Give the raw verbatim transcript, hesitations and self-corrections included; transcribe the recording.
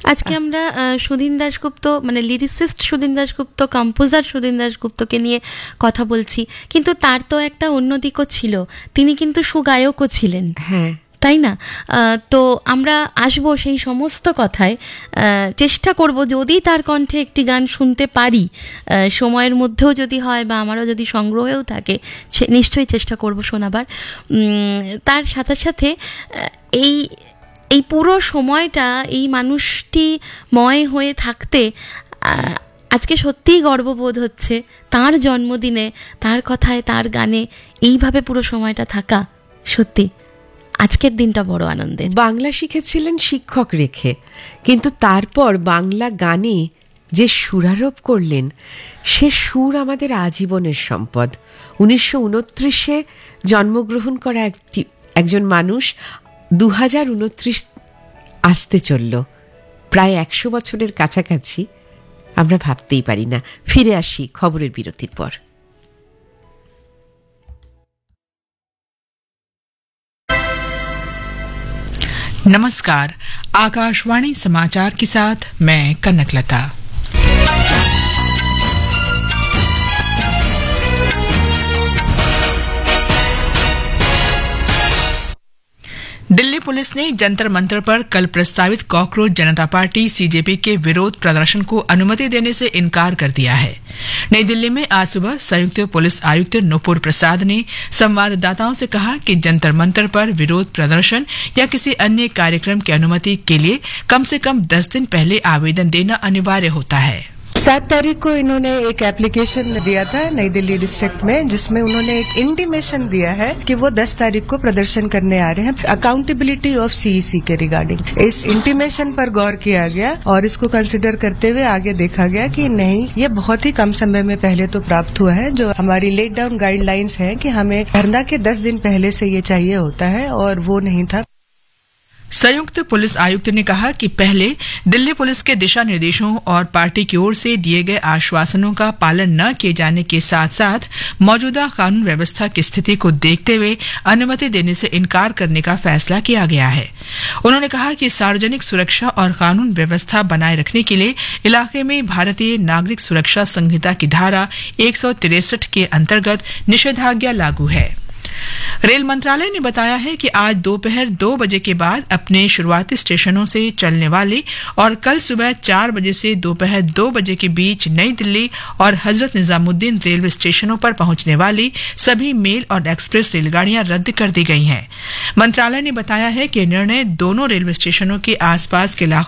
আজকে আমরা সুধীন দাশগুপ্ত মানে লিরিসিস্ট সুধীন দাশগুপ্ত, কম্পোজার সুধীন দাশগুপ্তকে নিয়ে কথা বলছি, কিন্তু তার তো একটা অন্য দিকও ছিল, তিনি কিন্তু সুগায়কও ছিলেন। হ্যাঁ, তাই না? তো আমরা আসবো সেই সমস্ত কথায়, চেষ্টা করব যদি তার কণ্ঠে একটি গান শুনতে পারি, সময়ের মধ্যেও যদি হয় বা আমারও যদি সংগ্রহেও থাকে, সে নিশ্চয়ই চেষ্টা করব শোনাবার। তার সাথে সাথে এই এই পুরো সময়টা এই মানুষটি ময় হয়ে থাকতে আজকে সত্যিই গর্ববোধ হচ্ছে। তার জন্মদিনে, তার কথায়, তার গানে এইভাবে পুরো সময়টা থাকা সত্যি আজকের দিনটা বড় আনন্দের। বাংলা শিখেছিলেন শিক্ষক রেখে, কিন্তু তারপর বাংলা গানে যে সুরারোপ করলেন সে সুর আমাদের আজীবনের সম্পদ। উনিশশো উনত্রিশে জন্মগ্রহণ করা একটি একজন মানুষ দু হাজার উনত্রিশ আসতে চলল, প্রায় একশো বছরের কাছাকাছি। আমরা ভাবতেই পারি না। ফিরে আসি খবরের বিরতির পর। नमस्कार, आकाशवाणी समाचार के साथ मैं कनकलता। दिल्ली पुलिस ने जंतर मंतर पर कल प्रस्तावित कॉकरोच जनता पार्टी सीजेपी के विरोध प्रदर्शन को अनुमति देने से इनकार कर दिया है। नई दिल्ली में आज सुबह संयुक्त पुलिस आयुक्त नुपुर प्रसाद ने संवाददाताओं से कहा कि जंतर मंतर पर विरोध प्रदर्शन या किसी अन्य कार्यक्रम की अनुमति के लिए कम से कम दस दिन पहले आवेदन देना अनिवार्य होता है। सात तारीख को इन्होंने एक एप्लीकेशन दिया था नई दिल्ली डिस्ट्रिक्ट में, जिसमें उन्होंने एक इंटीमेशन दिया है कि वो दस तारीख को प्रदर्शन करने आ रहे हैं अकाउंटेबिलिटी ऑफ सीईसी के रिगार्डिंग। इस इंटीमेशन पर गौर किया गया और इसको कंसिडर करते हुए आगे देखा गया कि नहीं, ये बहुत ही कम समय में पहले तो प्राप्त हुआ है। जो हमारी लेट डाउन गाइडलाइंस है कि हमें धरना के दस दिन पहले से ये चाहिए होता है, और वो नहीं था। संयुक्त पुलिस आयुक्त ने कहा कि पहले दिल्ली पुलिस के दिशा निर्देशों और पार्टी की ओर से दिए गए आश्वासनों का पालन न किए जाने के साथ साथ मौजूदा कानून व्यवस्था की स्थिति को देखते हुए अनुमति देने से इनकार करने का फैसला किया गया है। उन्होंने कहा कि सार्वजनिक सुरक्षा और कानून व्यवस्था बनाए रखने के लिए इलाके में भारतीय नागरिक सुरक्षा संहिता की धारा एक सौ तिरसठ के अंतर्गत निषेधाज्ञा लागू है। रेल मंत्रालय ने बताया है कि आज दोपहर दो बजे के बाद अपने शुरुआती स्टेशनों से चलने वाली और कल सुबह चार बजे से दोपहर दो बजे के बीच नई दिल्ली और हजरत निजामुद्दीन रेलवे स्टेशनों पर पहुंचने वाली सभी मेल और एक्सप्रेस रेलगाड़ियां रद्द कर दी गई हैं। मंत्रालय ने बताया है कि निर्णय दोनों रेलवे स्टेशनों के आसपास के इलाकों